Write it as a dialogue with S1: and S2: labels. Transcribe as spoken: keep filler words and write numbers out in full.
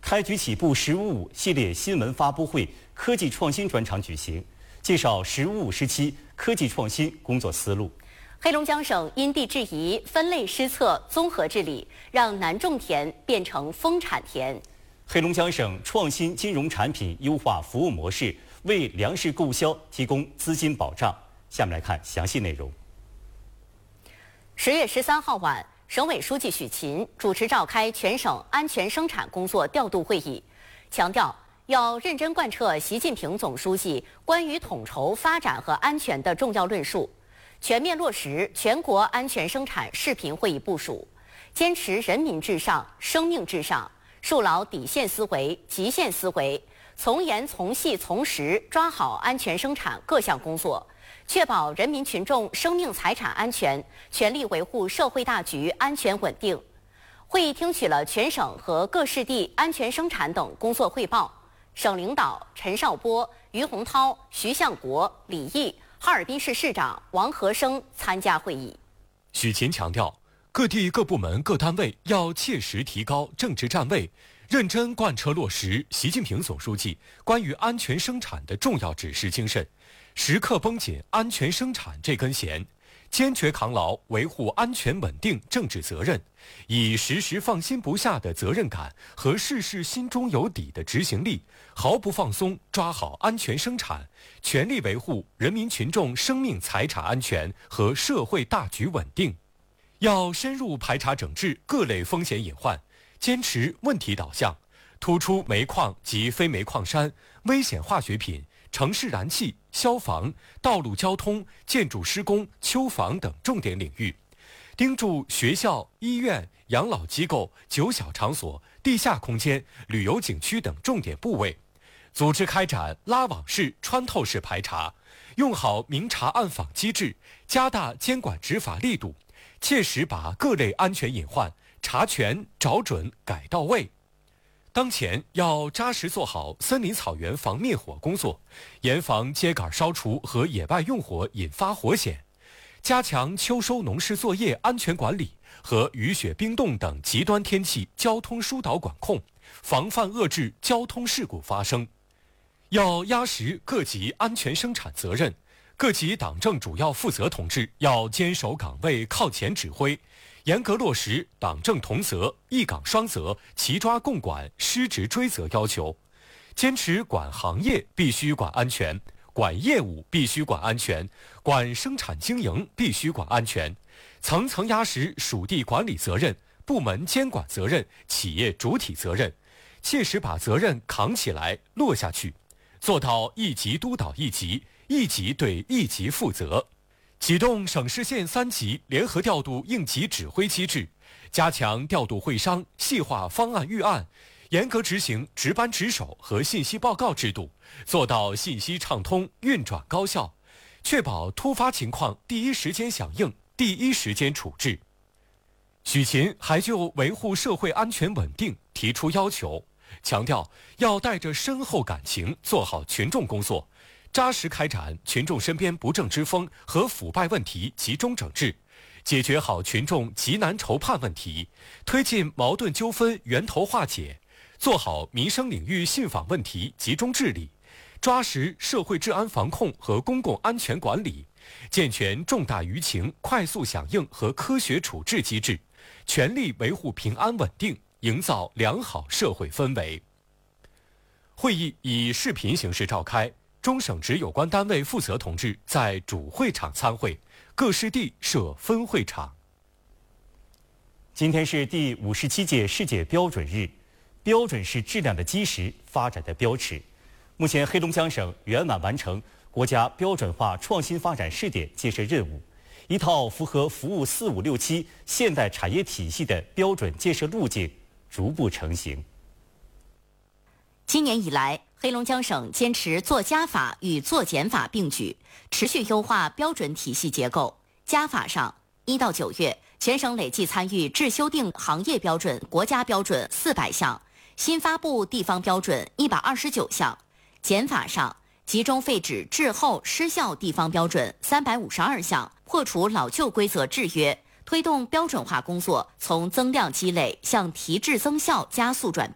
S1: 开局起步“十五五”系列新闻发布会科技创新专场举行，介绍“十五五”时期科技创新工作思路。
S2: 黑龙江省因地制宜、分类施策、综合治理，让难种田变成丰产田。
S1: 黑龙江省创新金融产品优化服务模式，为粮食购销提供资金保障。下面来看详细内容。
S2: 十月十三号晚，省委书记许勤主持召开全省安全生产工作调度会议，强调要认真贯彻习近平总书记关于统筹发展和安全的重要论述，全面落实全国安全生产视频会议部署，坚持人民至上、生命至上，树牢底线思维、极限思维，从严从细从实抓好安全生产各项工作，确保人民群众生命财产安全，全力维护社会大局安全稳定。会议听取了全省和各市地安全生产等工作汇报。省领导陈少波、于洪涛、徐向国、李毅，哈尔滨市市长王和生参加会议。
S3: 许勤强调，各地各部门各单位要切实提高政治站位，认真贯彻落实习近平总书记关于安全生产的重要指示精神，时刻绷紧安全生产这根弦，坚决扛牢维护安全稳定政治责任，以时时放心不下的责任感和事事心中有底的执行力，毫不放松抓好安全生产，全力维护人民群众生命财产安全和社会大局稳定。要深入排查整治各类风险隐患，坚持问题导向，突出煤矿及非煤矿山、危险化学品、城市燃气、消防、道路交通、建筑施工、修房等重点领域，盯住学校、医院、养老机构、酒小场所、地下空间、旅游景区等重点部位，组织开展拉网式、穿透式排查，用好明察暗访机制，加大监管执法力度，切实把各类安全隐患查全、找准、改到位。当前要扎实做好森林草原防灭火工作，严防秸秆烧除和野外用火引发火险，加强秋收农事作业安全管理和雨雪冰冻等极端天气交通疏导管控，防范遏制交通事故发生。要压实各级安全生产责任，各级党政主要负责同志要坚守岗位靠前指挥，严格落实党政同责、一岗双责、齐抓共管、失职追责要求，坚持管行业必须管安全，管业务必须管安全，管生产经营必须管安全，层层压实属地管理责任、部门监管责任、企业主体责任，切实把责任扛起来、落下去，做到一级督导一级，一级对一级负责。启动省市县三级联合调度应急指挥机制，加强调度会商，细化方案预案，严格执行值班值守和信息报告制度，做到信息畅通、运转高效，确保突发情况第一时间响应、第一时间处置。许勤还就维护社会安全稳定提出要求，强调要带着深厚感情做好群众工作，扎实开展群众身边不正之风和腐败问题集中整治，解决好群众急难愁盼问题，推进矛盾纠纷源头化解，做好民生领域信访问题集中治理，抓实社会治安防控和公共安全管理，健全重大舆情快速响应和科学处置机制，全力维护平安稳定，营造良好社会氛围。会议以视频形式召开，中省直有关单位负责同志在主会场参会，各市地设分会场。
S1: 今天是第五十七届世界标准日，标准是质量的基石，发展的标尺。目前，黑龙江省圆满完成国家标准化创新发展试点建设任务，一套符合“服务四五六七”现代产业体系的标准建设路径逐步成型。
S2: 今年以来，黑龙江省坚持做加法与做减法并举，持续优化标准体系结构。加法上，一到九月，全省累计参与制修订行业标准、国家标准四百项，新发布地方标准一百二十九项。减法上，集中废止滞后失效地方标准三百五十二项，破除老旧规则制约，推动标准化工作从增量积累向提质增效加速转变。